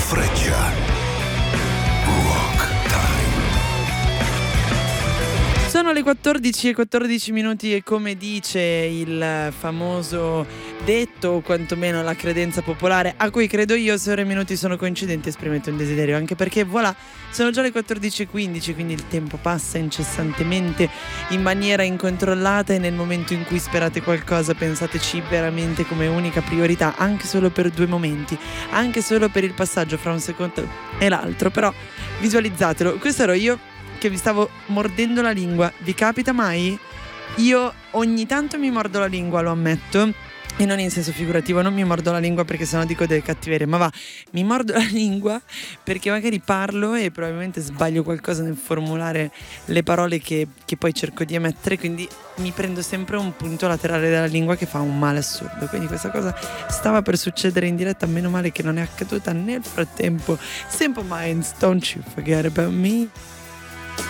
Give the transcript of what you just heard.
Freccia. Rock Time. Sono le 14:14 minuti e come dice il famoso detto, o quantomeno la credenza popolare a cui credo io, se ore e minuti sono coincidenti esprimete un desiderio, anche perché voilà, sono già le 14:15, quindi il tempo passa incessantemente in maniera incontrollata e nel momento in cui sperate qualcosa pensateci veramente come unica priorità, anche solo per 2 momenti, anche solo per il passaggio fra un secondo e l'altro, però visualizzatelo. Questo ero io che vi stavo mordendo la lingua. Vi capita mai? Io ogni tanto mi mordo la lingua, lo ammetto, e non in senso figurativo, non mi mordo la lingua perché sennò dico delle cattiverie, ma va, mi mordo la lingua perché magari parlo e probabilmente sbaglio qualcosa nel formulare le parole che poi cerco di emettere, quindi mi prendo sempre un punto laterale della lingua che fa un male assurdo. Quindi questa cosa stava per succedere in diretta, meno male che non è accaduta nel frattempo. Simple Minds, don't you forget about me.